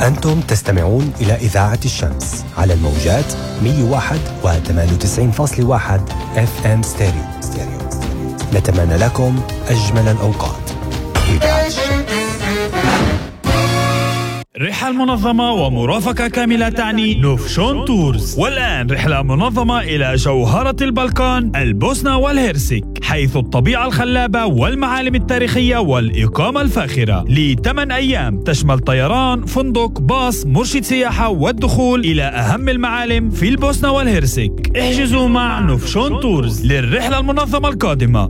أنتم تستمعون إلى إذاعة الشمس على الموجات 101.98.1 FM ستيريو. نتمنى لكم أجمل الأوقات. إذاعة الشمس. رحلة منظمة ومرافقة كاملة تعني نوفشون تورز. والآن رحلة منظمة إلى جوهرة البلقان البوسنة والهرسك، حيث الطبيعة الخلابة والمعالم التاريخية والإقامة الفاخرة ل8 أيام، تشمل طيران، فندق، باص، مرشد سياحة والدخول إلى أهم المعالم في البوسنة والهرسك. احجزوا مع نوفشون تورز للرحلة المنظمة القادمة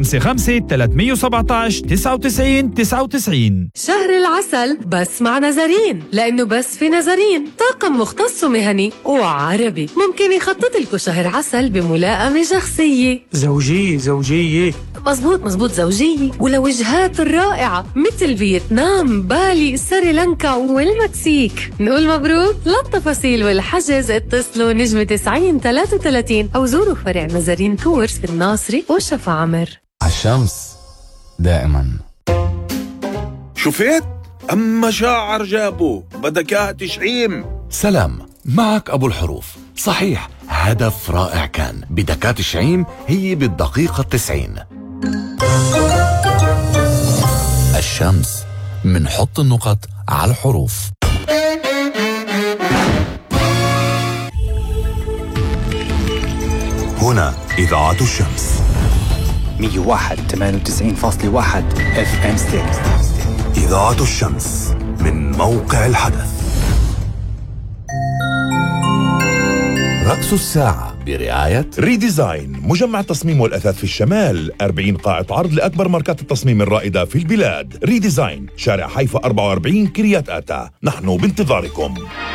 055-317-99-99. شهر العسل بس مع نزرين، لأنه بس في نزرين طاقم مختص ومهني وعربي ممكن يخطط لكم شهر عسل بملائمة شخصية زوجية مزبوط زوجية، ولوجهات رائعة مثل فيتنام، بالي، سريلانكا والمكسيك. نقول مبروك. للتفاصيل والحجز اتصلوا نجمة 90-33 أو زوروا فرع نزرين تورز في الناصري وشفا عمر. عالشمس دائما. شفت؟ أما شاعر جابه بدك تشعيم. سلام، معك أبو الحروف. صحيح، هدف رائع كان. بدكات الشعيم هي بالدقيقة 90. الشمس، منحط النقط على الحروف. هنا إذاعة الشمس 101.98.1 FM ستيريو. إذاعة الشمس من موقع الحدث. رأس الساعة برعاية ريديزاين، مجمع التصميم والأثاث في الشمال. 40 قاعة عرض لأكبر ماركات التصميم الرائدة في البلاد. ريديزاين، شارع حيفا 44 كريات آتا. نحن بانتظاركم.